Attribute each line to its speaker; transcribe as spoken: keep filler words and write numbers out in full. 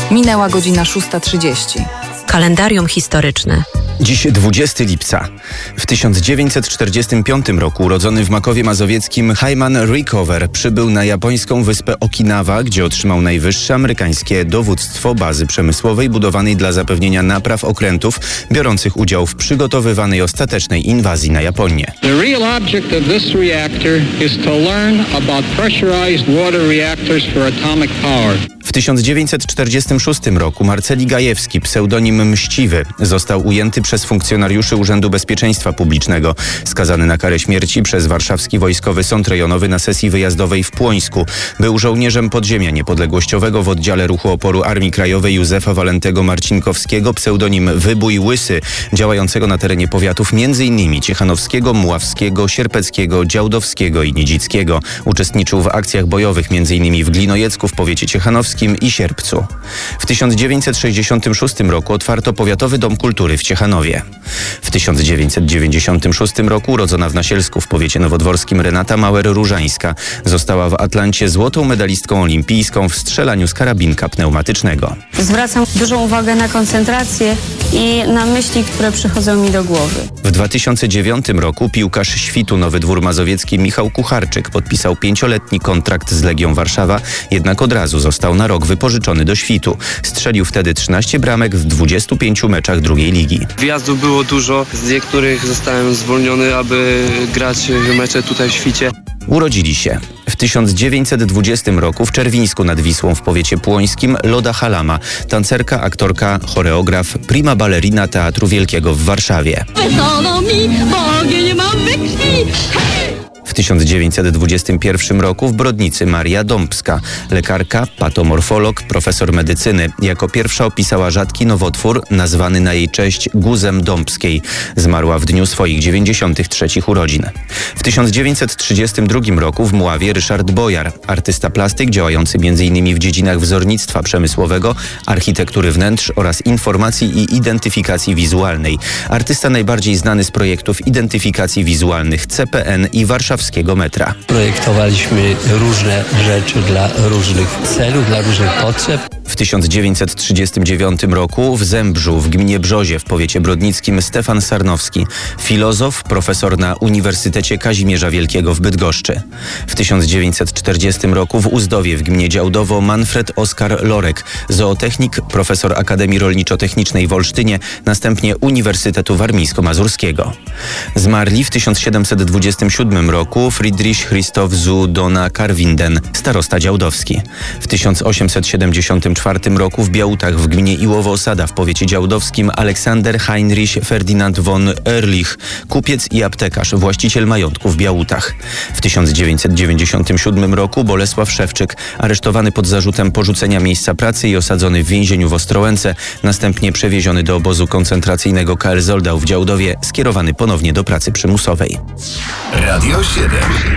Speaker 1: Minęła godzina szósta trzydzieści.
Speaker 2: Kalendarium historyczne.
Speaker 3: Dziś dwudziestego lipca. W tysiąc dziewięćset czterdziestym piątym roku urodzony w Makowie Mazowieckim Hyman Rickover przybył na japońską wyspę Okinawa, gdzie otrzymał najwyższe amerykańskie dowództwo bazy przemysłowej budowanej dla zapewnienia napraw okrętów biorących udział w przygotowywanej ostatecznej inwazji na Japonię.
Speaker 4: The real object of this reactor is to learn about pressurized water reactors for atomic power.
Speaker 3: W tysiąc dziewięćset czterdziestym szóstym roku Marceli Gajewski, pseudonim Mściwy, został ujęty przez funkcjonariuszy Urzędu Bezpieczeństwa Publicznego. Skazany na karę śmierci przez Warszawski Wojskowy Sąd Rejonowy na sesji wyjazdowej w Płońsku. Był żołnierzem podziemia niepodległościowego w oddziale ruchu oporu Armii Krajowej Józefa Walentego Marcinkowskiego, pseudonim Wybój Łysy, działającego na terenie powiatów m.in. Ciechanowskiego, Mławskiego, Sierpeckiego, Działdowskiego i Niedzickiego. Uczestniczył w akcjach bojowych m.in. w Glinojecku w powiecie ciechanowskim i Sierpcu. W tysiąc dziewięćset sześćdziesiątym szóstym roku otwarto Powiatowy Dom Kultury w Ciechanowie. W tysiąc dziewięćset dziewięćdziesiątym szóstym roku urodzona w Nasielsku w powiecie nowodworskim Renata Mauer-Różańska została w Atlancie złotą medalistką olimpijską w strzelaniu z karabinka pneumatycznego.
Speaker 5: Zwracam dużą uwagę na koncentrację i na myśli, które przychodzą mi do głowy.
Speaker 3: W dwa tysiące dziewiątym roku piłkarz Świtu Nowy Dwór Mazowiecki Michał Kucharczyk podpisał pięcioletni kontrakt z Legią Warszawa, jednak od razu został na rok wypożyczony do Świtu. Strzelił wtedy trzynaście bramek w dwudziestu pięciu meczach drugiej ligi.
Speaker 6: Wjazdów było dużo, z niektórych zostałem zwolniony, aby grać mecze tutaj w Świcie.
Speaker 3: Urodzili się w tysiąc dziewięćset dwudziestym roku w Czerwińsku nad Wisłą w powiecie płońskim Loda Halama, tancerka, aktorka, choreograf, prima ballerina Teatru Wielkiego w Warszawie.
Speaker 7: Wesoło mi, bo nie mam we krwi.
Speaker 3: W tysiąc dziewięćset dwudziestym pierwszym roku w Brodnicy Maria Dąbska, lekarka, patomorfolog, profesor medycyny. Jako pierwsza opisała rzadki nowotwór nazwany na jej cześć guzem dąbskiej. Zmarła w dniu swoich dziewięćdziesiątych trzecich urodzin. W tysiąc dziewięćset trzydziestym drugim roku w Mławie Ryszard Bojar, artysta plastyk działający m.in. w dziedzinach wzornictwa przemysłowego, architektury wnętrz oraz informacji i identyfikacji wizualnej. Artysta najbardziej znany z projektów identyfikacji wizualnych C P N i warszawskiego metra.
Speaker 8: Projektowaliśmy różne rzeczy dla różnych celów, dla różnych potrzeb.
Speaker 3: W tysiąc dziewięćset trzydziestym dziewiątym roku w Zębrzu, w gminie Brzozie w powiecie brodnickim Stefan Sarnowski, filozof, profesor na Uniwersytecie Kazimierza Wielkiego w Bydgoszczy. W tysiąc dziewięćset czterdziestym roku w Uzdowie w gminie Działdowo Manfred Oskar Lorek, zootechnik, profesor Akademii Rolniczo-Technicznej w Olsztynie, następnie Uniwersytetu Warmińsko-Mazurskiego. Zmarli w tysiąc siedemset dwudziestym siódmym roku Friedrich Christoph zu Dohna-Karwinden, starosta działdowski. W tysiąc osiemset siedemdziesiątym czwartym roku w Białutach w gminie Iłowo-Osada w powiecie działdowskim Aleksander Heinrich Ferdinand von Ehrlich, kupiec i aptekarz, właściciel majątku w Białutach. W tysiąc dziewięćset dziewięćdziesiątym siódmym roku Bolesław Szewczyk, aresztowany pod zarzutem porzucenia miejsca pracy i osadzony w więzieniu w Ostrołęce, następnie przewieziony do obozu koncentracyjnego K L Zoldau w Działdowie, skierowany ponownie do pracy przymusowej.
Speaker 9: Radio siedem.